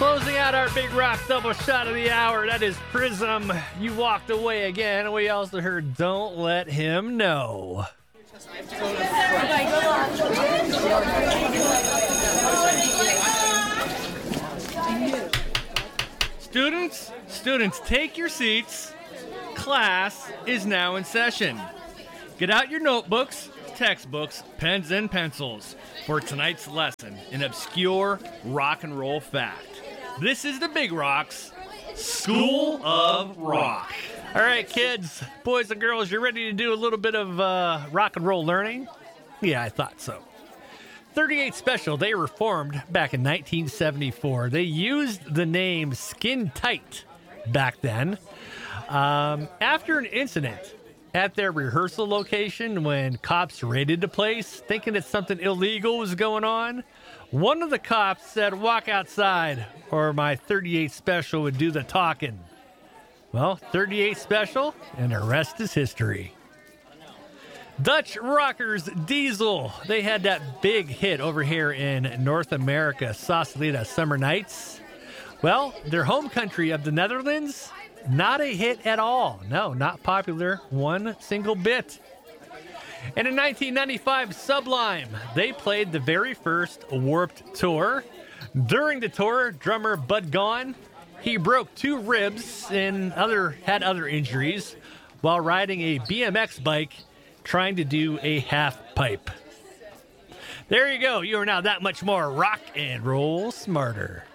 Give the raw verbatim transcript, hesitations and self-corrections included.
Closing out our big rock double shot of the hour, that is Prism. You walked away again. We also heard Don't Let Him Know. Students, students, take your seats. Class is now in session. Get out your notebooks, textbooks, pens, and pencils for tonight's lesson in obscure rock and roll fact. This is the Big Rocks School of Rock. All right, kids, boys and girls, you ready to do a little bit of uh, rock and roll learning? Yeah, I thought so. thirty-eight Special, they were formed back in nineteen seventy-four. They used the name Skin Tight back then. Um, after an incident at their rehearsal location when cops raided the place, thinking that something illegal was going on, one of the cops said, "Walk outside or my thirty-eight Special would do the talking." Well, thirty-eight Special, and the rest is history. Dutch rockers Diesel, they had that big hit over here in North America, Sausalito Summer Nights. Well, their home country of the Netherlands, not a hit at all. No, not popular one single bit. And in nineteen ninety-five, Sublime, they played the very first Warped Tour. During the tour, drummer Bud Gone, he broke two ribs and other had other injuries while riding a B M X bike trying to do a half pipe. There you go. You are now that much more rock and roll smarter.